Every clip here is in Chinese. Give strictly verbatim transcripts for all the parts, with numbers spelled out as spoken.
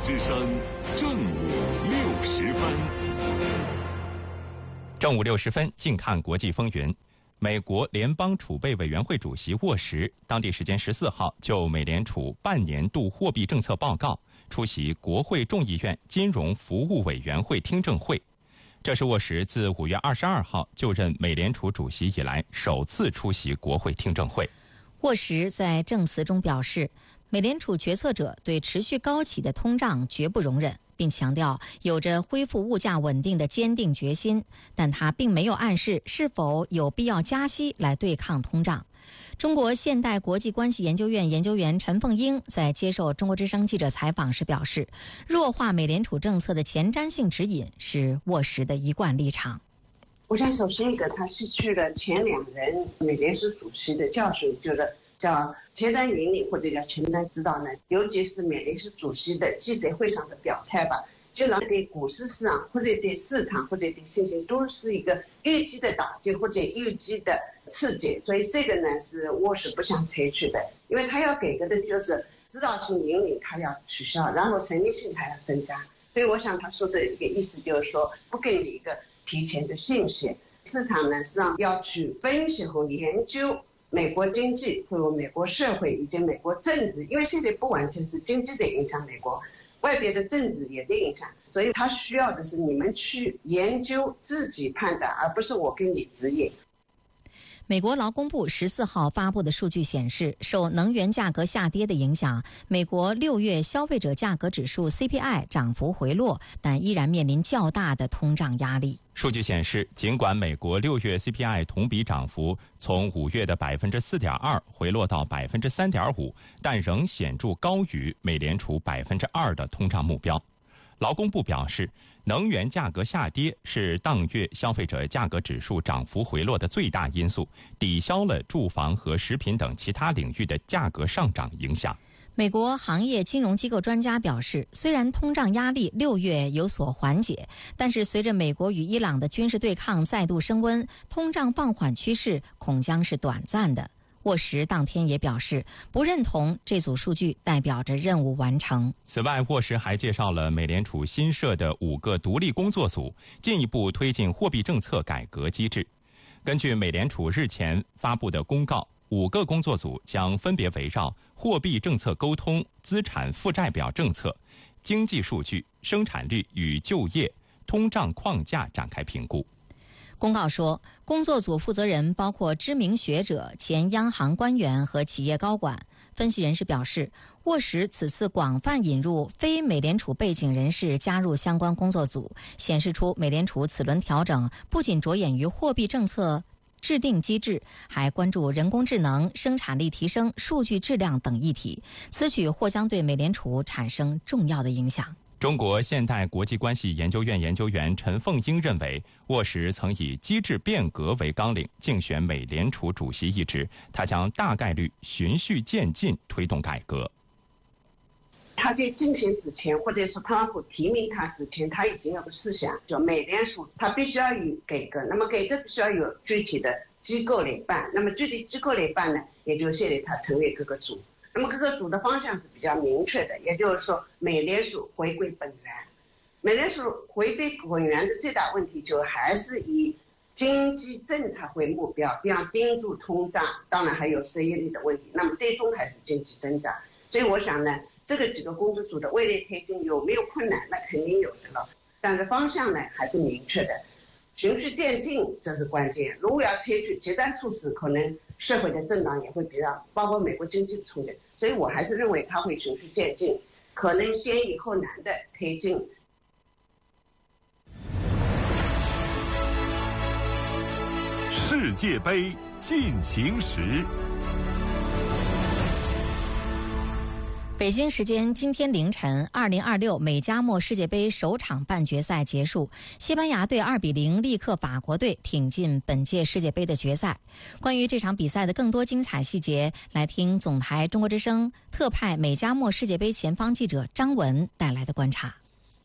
之声正午六时分。 正午六时分，近看国际风云。美国联邦储备委员会主席沃什当地时间十四号就美联储半年度货币政策报告出席国会众议院金融服务委员会听证会。这是沃什自五月二十二号就任美联储主席以来首次出席国会听证会。 沃什在证词中表示，美联储决策者对持续高企的通胀绝不容忍，并强调有着恢复物价稳定的坚定决心，但他并没有暗示是否有必要加息来对抗通胀。中国现代国际关系研究院研究员陈凤英在接受中国之声记者采访时表示，弱化美联储政策的前瞻性指引是沃什的一贯立场。 我想首先一个，他失去了前两任美联储主席的教训，就是叫前瞻引领或者叫前瞻指导呢，尤其是美联储主席的记者会上的表态吧，就让对股市市场或者对市场或者对信心都是一个预期的打击或者预期的刺激，所以这个呢是沃什不想采取的，因为他要给个的就是指导性引领他要取消，然后神秘性他要增加，所以我想他说的一个意思就是说不给你一个提前的信息，市场呢实际上要去分析和研究美国经济或者美国社会以及美国政治，因为现在不完全是经济的影响美国，外边的政治也在影响，所以他需要的是你们去研究自己判断，而不是我给你指引。 美国劳工部十四号发布的数据显示，受能源价格下跌的影响，美国六月消费者价格指数 C P I 涨幅回落，但依然面临较大的通胀压力。 数据显示，尽管美国六月 C P I 同比涨幅从五月的百分之四点二回落到百分之三点五，但仍显著高于美联储百分之二的通胀目标。劳工部表示，能源价格下跌是当月消费者价格指数涨幅回落的最大因素，抵消了住房和食品等其他领域的价格上涨影响。 美国行业金融机构专家表示，虽然通胀压力六月有所缓解，但是随着美国与伊朗的军事对抗再度升温，通胀放缓趋势恐将是短暂的。沃什当天也表示，不认同这组数据代表着任务完成。 此外，沃什还介绍了美联储新设的五个独立工作组，进一步推进货币政策改革机制。根据美联储日前发布的公告，五个工作组将分别围绕货币政策沟通、资产负债表政策、经济数据、生产率与就业、通胀框架展开评估。 公告说，工作组负责人包括知名学者、前央行官员和企业高管。分析人士表示，沃什此次广泛引入非美联储背景人士加入相关工作组，显示出美联储此轮调整不仅着眼于货币政策制定机制，还关注人工智能、生产力提升、数据质量等议题。此举或将对美联储产生重要的影响。 中国现代国际关系研究院研究员陈凤英认为，沃什曾以机制变革为纲领竞选美联储主席一职，他将大概率循序渐进推动改革。 他在竞选之前，或者是特朗普提名他之前，他已经有个思想，叫美联储他必须要有改革，那么改革必须要有具体的机构来办，那么具体机构来办呢，也就是现在他成为各个组。那么各个组的方向是比较明确的，也就是说美联储回归本源。美联储回归本源的最大问题就还是以经济政策为目标，比方盯住通胀，当然还有失业率的问题，那么最终还是经济增长。所以我想呢，这个几个工作组的未来推进有没有困难，那肯定有的了，但是方向呢还是明确的，循序渐进这是关键。如果要采取极端措施，可能社会的震荡也会比较，包括美国经济的冲击，所以我还是认为它会循序渐进，可能先易后难的推进。 世界杯进行时。 北京时间今天凌晨，二零二六美加墨世界杯首场半决赛结束，西班牙队二比零力克法国队，挺进本届世界杯的决赛。关于这场比赛的更多精彩细节，来听总台中国之声特派美加墨世界杯前方记者张文带来的观察。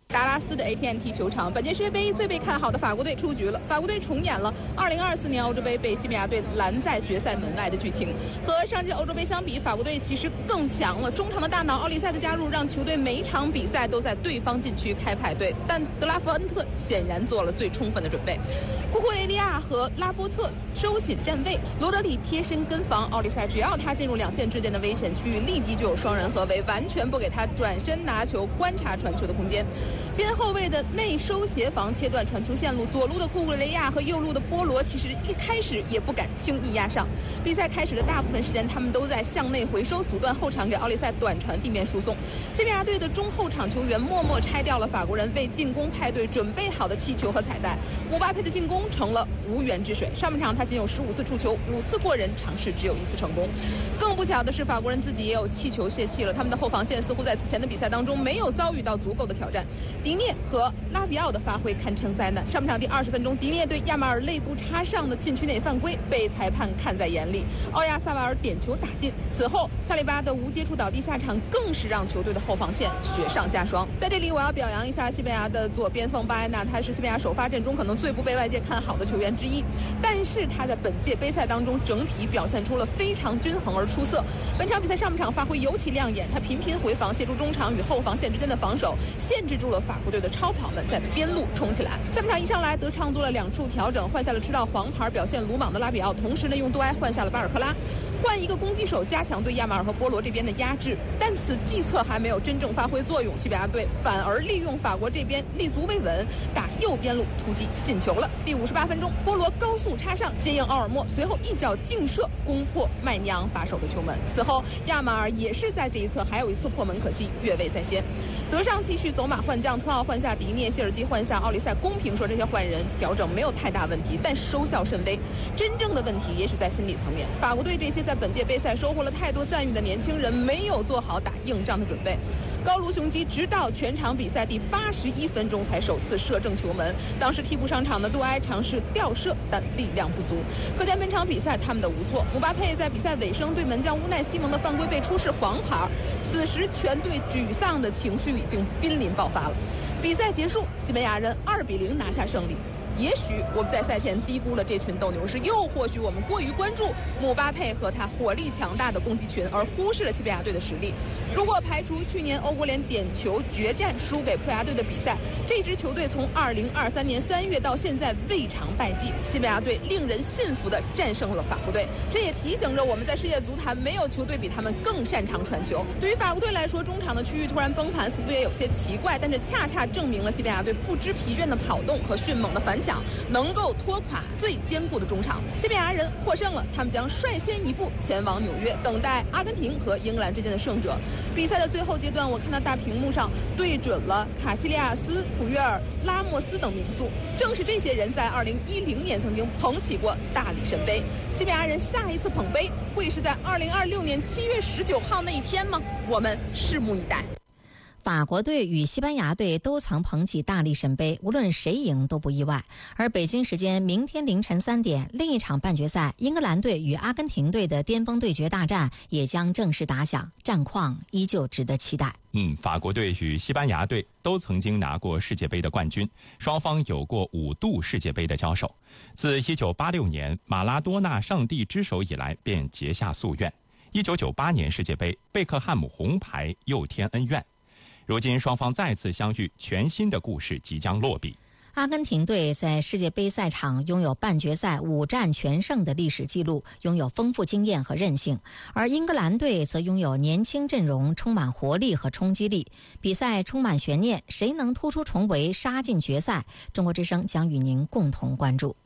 达拉斯的 A T and T 球场，本届世界杯最被看好的法国队出局了。法国队重演了二零二四年欧洲杯被西班牙队拦在决赛门外的剧情。和上届欧洲杯相比，法国队其实更强了。中场的大脑奥利塞的加入，让球队每一场比赛都在对方禁区开派对。但德拉夫恩特显然做了最充分的准备。库库雷利亚和拉波特收紧站位，罗德里贴身跟防奥利塞，只要他进入两线之间的危险区域，立即就有双人合围，完全不给他转身拿球、观察传球的空间。边后卫的内收协防切断传球线路，左路的库库雷亚和右路的波罗其实一开始也不敢轻易压上。比赛开始的大部分时间，他们都在向内回收，阻断后场给奥利塞短传地面输送。西班牙队的中后场球员默默拆掉了法国人为进攻派对准备好的气球和彩带，姆巴佩的进攻成了无源之水。上半场他仅有十五次触球，五次过人，尝试只有一次成功。更不巧的是，法国人自己也有气球泄气了，他们的后防线似乎在此前的比赛当中没有遭遇到足够的挑战。迪涅和拉比奥的发挥堪称灾难。上半场第二十分钟，迪涅对亚马尔肋部插上的禁区内犯规被裁判看在眼里，奥亚萨瓦尔点球打进。此后萨利巴的无接触倒地下场更是让球队的后防线雪上加霜。在这里我要表扬一下西班牙的左边锋巴埃纳，他是西班牙首发阵中可能最不被外界看好的球员之一，但是他在本届杯赛当中整体表现出了非常均衡而出色。本场比赛上半场发挥尤其亮眼，他频频回防，协助中场与后防线之间的防守，限制住了法国队的超跑们在边路冲起来。下半场一上来，德昌做了两处调整，换下了吃到黄牌表现鲁莽的拉比奥，同时呢用杜埃换下了巴尔克拉，换一个攻击手加强对亚马尔和波罗这边的压制。但此计策还没有真正发挥作用，西班牙队反而利用法国这边立足未稳，打右边路突击进球了。第五十八分钟，波罗高速插上接应奥尔默，随后一脚劲射攻破麦尼昂把守的球门。此后亚马尔也是在这一侧还有一次破门，可惜越位在先。德尚继续走马换将，特奥换下迪涅，谢尔基换下奥利塞。公平说这些换人调整没有太大问题，但收效甚微。真正的问题也许在心理层面，法国队这些在本届杯赛收获了太多赞誉的年轻人没有做好打硬仗的准备。高卢雄鸡直到全场比赛第八十一分钟才首次射正球门，当时替补上场的杜埃尝试吊射，但力量不足。可见本场比赛他们的无措。姆巴佩在比赛尾声对门将乌奈西蒙的犯规被出示黄牌，此时全队沮丧的情绪已经濒临爆发了。比赛结束，西班牙人二比零拿下胜利。也许我们在赛前低估了这群斗牛士，又或许我们过于关注姆巴佩和他火力强大的攻击群，而忽视了西班牙队的实力。如果排除去年欧国联点球决战输给葡萄牙队的比赛，这支球队从二零二三年三月到现在未尝败绩。西班牙队令人信服地战胜了法国队，这也提醒着我们在世界足坛没有球队比他们更擅长传球。对于法国队来说，中场的区域突然崩盘似乎也有些奇怪，但这恰恰证明了西班牙队不知疲倦的跑动和迅猛的反抢能够拖垮最坚固的中场。西班牙人获胜了，他们将率先一步前往纽约，等待阿根廷和英格兰之间的胜者。比赛的最后阶段，我看到大屏幕上对准了卡西利亚斯、普约尔、拉莫斯等名宿，正是这些人在二零一零年曾经捧起过大力神杯。西班牙人下一次捧杯会是在二零二六年七月十九号那一天吗？我们拭目以待。 法国队与西班牙队都曾捧起大力神杯，无论谁赢都不意外。而北京时间明天凌晨三点，另一场半决赛，英格兰队与阿根廷队的巅峰对决大战也将正式打响，战况依旧值得期待。 嗯，法国队与西班牙队都曾经拿过世界杯的冠军，双方有过五度世界杯的交手。自一九八六年马拉多纳上帝之手以来，便结下夙愿。一九九八年世界杯，贝克汉姆红牌又添恩怨。如今双方再次相遇，全新的故事即将落笔。 阿根廷队在世界杯赛场拥有半决赛五战全胜的历史记录，拥有丰富经验和韧性；而英格兰队则拥有年轻阵容，充满活力和冲击力。比赛充满悬念，谁能突出重围，杀进决赛？中国之声将与您共同关注。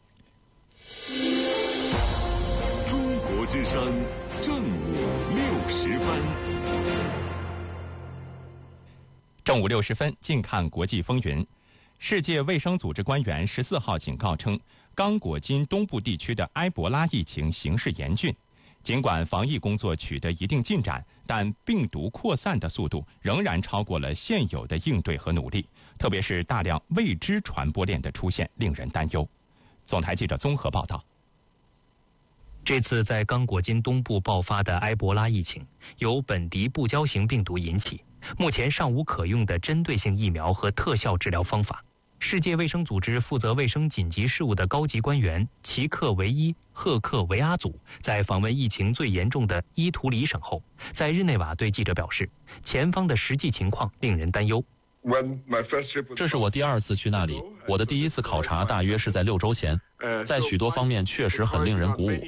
中国之声正午六十分。 正午六十分，近看国际风云。世界卫生组织官员十四号警告称，刚果金东部地区的埃博拉疫情形势严峻。尽管防疫工作取得一定进展，但病毒扩散的速度仍然超过了现有的应对和努力，特别是大量未知传播链的出现，令人担忧。总台记者综合报道。 这次在刚果金东部爆发的埃博拉疫情由本地不交型病毒引起， 目前尚无可用的针对性疫苗和特效治疗方法。世界卫生组织负责卫生紧急事务的高级官员齐克维伊·赫克维阿祖在访问疫情最严重的伊图里省后，在日内瓦对记者表示，前方的实际情况令人担忧。 这是我第二次去那里，我的第一次考察大约是在六周前，在许多方面确实很令人鼓舞。